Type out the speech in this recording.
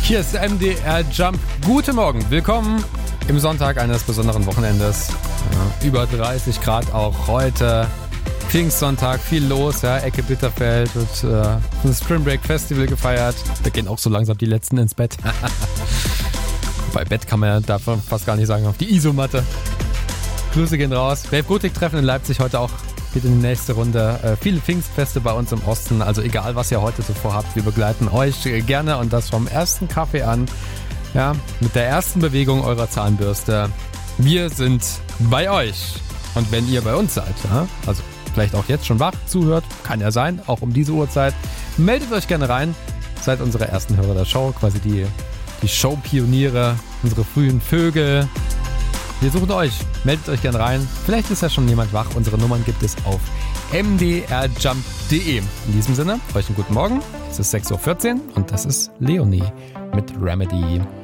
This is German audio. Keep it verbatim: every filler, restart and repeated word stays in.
Hier ist M D R Jump. Guten Morgen, willkommen im Sonntag eines besonderen Wochenendes. Ja, über dreißig Grad auch heute. Pfingstsonntag, viel los, ja, Ecke Bitterfeld wird äh, ein Spring Break Festival gefeiert. Da gehen auch so langsam die Letzten ins Bett. Bei Bett kann man ja davon fast gar nicht sagen, auf die Isomatte. Grüße gehen raus. Babe Gothic Treffen in Leipzig heute auch. Geht in die nächste Runde. Äh, viele Pfingstfeste bei uns im Osten. Also egal, was ihr heute so vorhabt, wir begleiten euch gerne und das vom ersten Kaffee an. Ja, mit der ersten Bewegung eurer Zahnbürste. Wir sind bei euch. Und wenn ihr bei uns seid, ja, also vielleicht auch jetzt schon wach zuhört, kann ja sein, auch um diese Uhrzeit, meldet euch gerne rein. Seid unsere ersten Hörer der Show, quasi die, die Show-Pioniere, unsere frühen Vögel. Wir suchen euch. Meldet euch gerne rein. Vielleicht ist ja schon jemand wach. Unsere Nummern gibt es auf m d r jump punkt d e. In diesem Sinne, euch einen guten Morgen. Es ist sechs Uhr vierzehn und das ist Leonie mit Remedy.